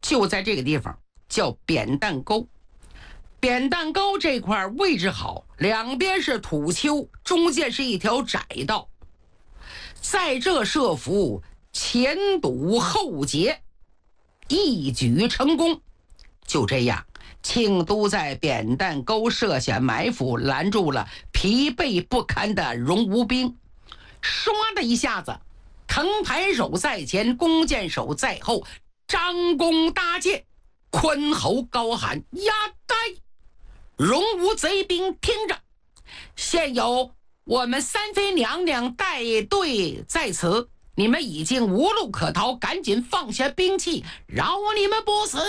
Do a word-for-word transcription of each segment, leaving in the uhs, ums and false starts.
就在这个地方，叫扁担沟。扁担沟这块位置好，两边是土丘，中间是一条窄道，在这设伏，前堵后截，一举成功。就这样，庆都在扁担沟设下埋伏，拦住了疲惫不堪的荣无兵。唰的一下子，藤牌手在前，弓箭手在后，张弓搭箭，宽喉高喊：呀呆！荣无贼兵听着，现有我们三妃娘娘带队在此，你们已经无路可逃，赶紧放下兵器，饶你们不死。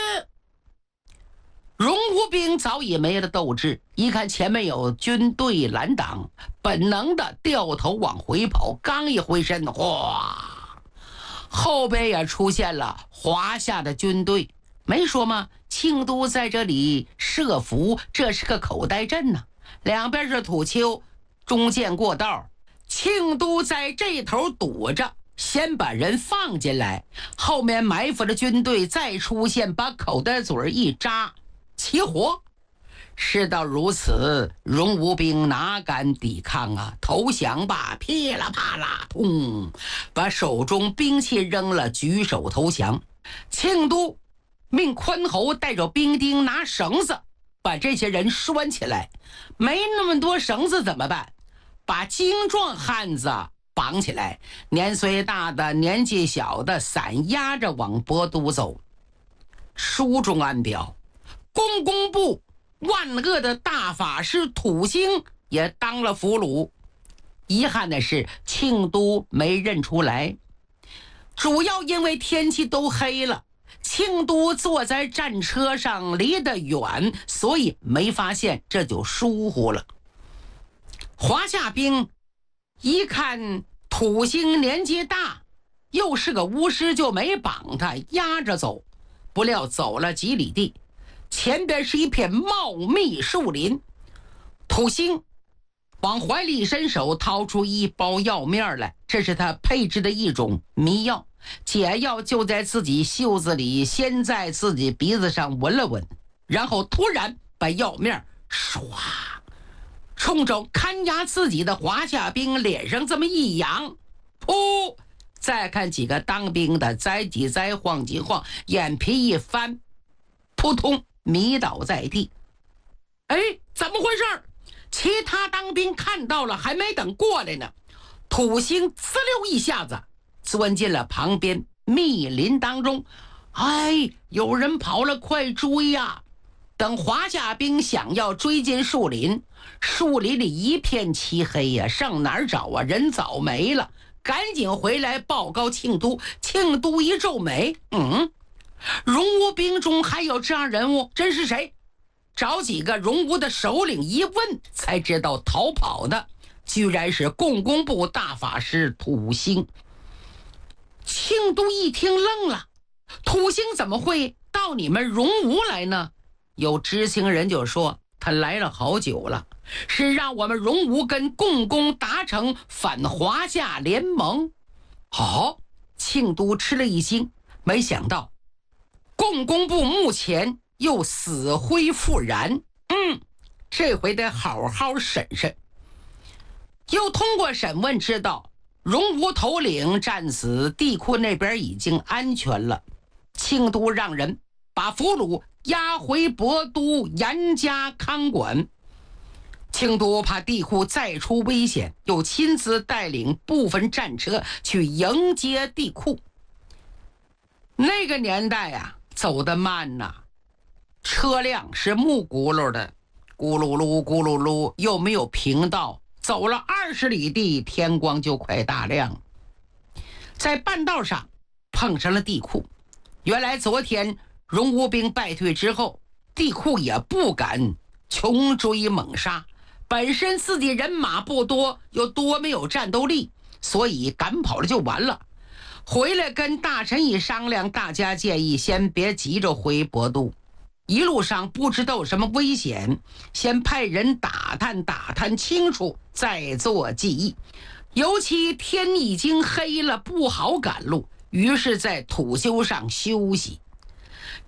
荣无兵早已没了斗志，一看前面有军队拦挡，本能的掉头往回跑，刚一回身，哗，后边也出现了华夏的军队。没说吗？庆都在这里设伏，这是个口袋阵呢，两边是土丘，中间过道，庆都在这头堵着，先把人放进来，后面埋伏的军队再出现，把口袋嘴一扎，起火。事到如此，荣无兵哪敢抵抗啊？投降吧！噼啦啪啦，砰，把手中兵器扔了，举手投降。庆都命宽侯带着兵丁拿绳子把这些人拴起来，没那么多绳子怎么办？把精壮汉子绑起来，年岁大的年纪小的散压着往博都走。书中暗表，公工部万恶的大法师土星也当了俘虏。遗憾的是庆都没认出来，主要因为天气都黑了，庆都坐在战车上离得远，所以没发现，这就疏忽了。华夏兵一看土星年纪大，又是个巫师，就没绑他，压着走。不料走了几里地，前边是一片茂密树林。土星往怀里伸手，掏出一包药面来，这是他配制的一种迷药。解药就在自己袖子里，先在自己鼻子上闻了闻，然后突然把药面唰冲着看押自己的华夏兵脸上这么一扬，噗！再看几个当兵的栽几栽晃几晃，眼皮一翻，扑通迷倒在地。哎，怎么回事？其他当兵看到了，还没等过来呢，土星滋溜一下子钻进了旁边密林当中。哎，有人跑了，快追呀！等华夏兵想要追进树林，树林里一片漆黑呀，上哪儿找啊？人早没了，赶紧回来报告庆都。庆都一皱眉，嗯，荣无兵中还有这样人物？真是谁？找几个荣无的首领一问，才知道逃跑的居然是共工部大法师土星。庆都一听愣了，土星怎么会到你们荣无来呢？有知情人就说他来了好久了，是让我们荣无跟共工达成反华夏联盟。好、哦，庆都吃了一惊，没想到共工部目前又死灰复燃，嗯，这回得好好审审。又通过审问知道荣无头领战死，地库那边已经安全了。庆都让人把俘虏押回博都，严加看管。庆都怕地库再出危险，又亲自带领部分战车去迎接地库。那个年代啊，走得慢呐、啊，车辆是木轱辘的，咕噜噜咕噜噜，又没有平道，走了二十里地，天光就快大亮。在半道上碰上了地库。原来昨天荣无兵败退之后，地库也不敢穷追猛杀，本身自己人马不多，又多没有战斗力，所以赶跑了就完了。回来跟大臣一商量，大家建议先别急着回博都，一路上不知道有什么危险，先派人打探打探清楚，再做记忆。尤其天已经黑了，不好赶路，于是在土丘上休息。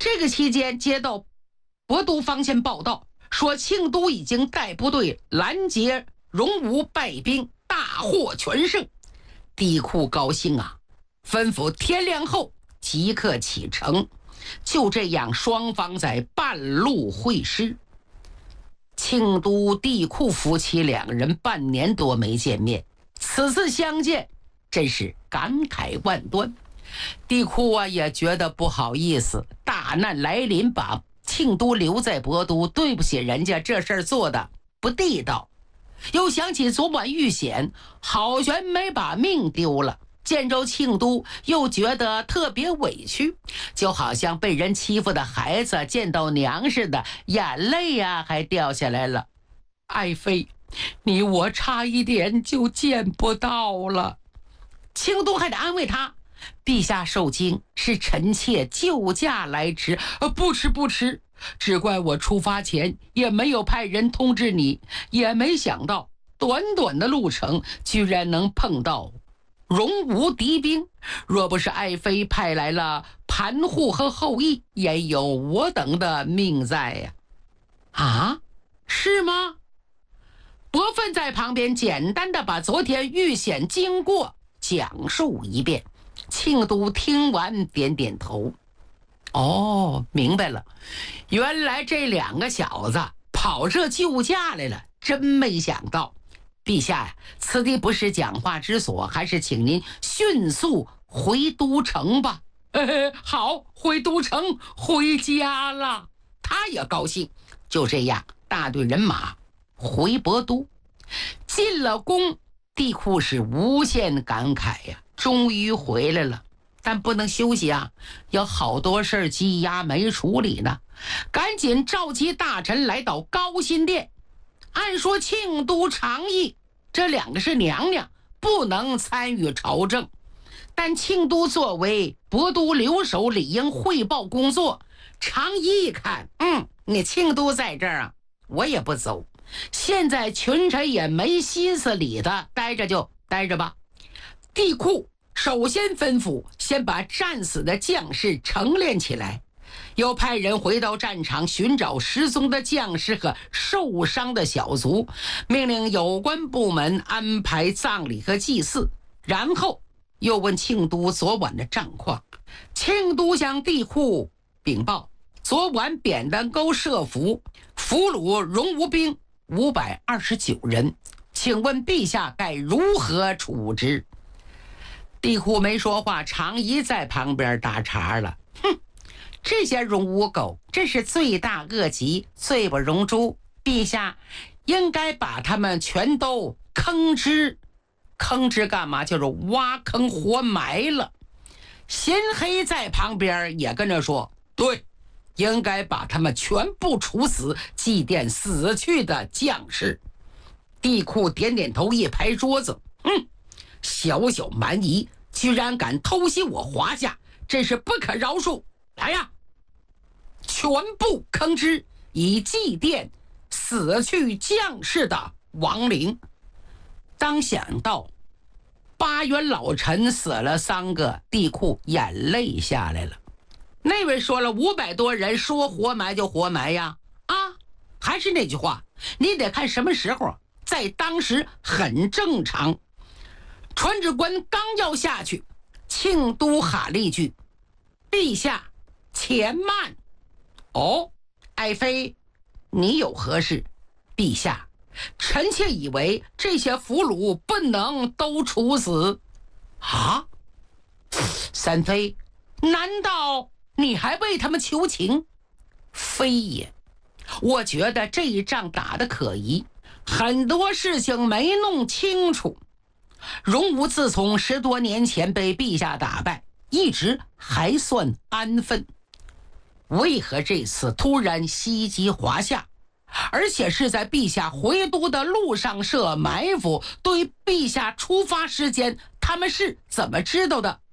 这个期间接到博都方向报道，说庆都已经带部队拦截荣武败兵，大获全胜。帝喾高兴啊，吩咐天亮后即刻启程。就这样，双方在半路会师。庆都帝喾夫妻两人半年多没见面，此次相见真是感慨万端。帝喾啊也觉得不好意思，大难来临把庆都留在博都，对不起人家，这事儿做的不地道。又想起昨晚遇险，好悬没把命丢了，见着庆都又觉得特别委屈，就好像被人欺负的孩子见到娘似的，眼泪呀、啊、还掉下来了。爱妃，你我差一点就见不到了。庆都还得安慰他，陛下受惊，是臣妾救驾来迟，呃，不迟不迟，只怪我出发前也没有派人通知你，也没想到短短的路程居然能碰到荣武敌兵，若不是爱妃派来了盘护和后羿，也有我等的命在呀。啊，是吗？伯芬在旁边简单的把昨天遇险经过讲述一遍。庆都听完点点头，哦，明白了，原来这两个小子跑这救驾来了，真没想到。陛下呀，此地不是讲话之所，还是请您迅速回都城吧。呃，好，回都城，回家了。他也高兴。就这样，大队人马回博都，进了宫，帝喾是无限感慨呀，终于回来了。但不能休息啊，有好多事儿积压没处理呢，赶紧召集大臣来到高辛殿。按说庆都、长邑这两个是娘娘，不能参与朝政，但庆都作为博都留守，理应汇报工作。长邑一看，嗯，你庆都在这儿啊，我也不走。现在群臣也没心思理他，待着就待着吧。帝喾首先吩咐先把战死的将士成殓起来，又派人回到战场寻找失踪的将士和受伤的小卒，命令有关部门安排葬礼和祭祀。然后又问庆都昨晚的战况。庆都向帝喾禀报，昨晚扁担沟设伏，俘虏荣武兵五百二十九人，请问陛下该如何处置？帝喾没说话，常仪在旁边打岔了。哼，这些荣武狗真是罪大恶极，罪不容诛。陛下应该把他们全都坑之。坑之干嘛？就是挖坑活埋了。辛黑在旁边也跟着说，对，应该把他们全部处死，祭奠死去的将士。帝喾点点头，一拍桌子，嗯，小小蛮夷居然敢偷袭我华夏，真是不可饶恕！来呀，全部坑之，以祭奠死去将士的亡灵。当想到八员老臣死了三个，帝喾眼泪下来了。那位说了五百多人，说活埋就活埋呀！啊，还是那句话，你得看什么时候，在当时很正常。传旨官刚要下去，庆都喊了一句：“陛下，且慢。”哦，爱妃，你有何事？陛下，臣妾以为这些俘虏不能都处死。啊，三妃，难道你还为他们求情？非也，我觉得这一仗打得可疑，很多事情没弄清楚。荣武自从十多年前被陛下打败，一直还算安分，为何这次突然袭击华夏，而且是在陛下回都的路上设埋伏？对陛下出发时间，他们是怎么知道的？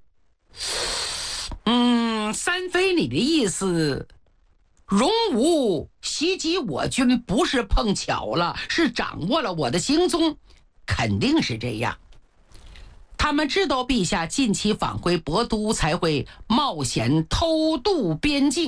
嗯，三妃，你的意思，荣武袭击我军不是碰巧了，是掌握了我的行踪？肯定是这样。他们知道陛下近期返回博都，才会冒险偷渡边境。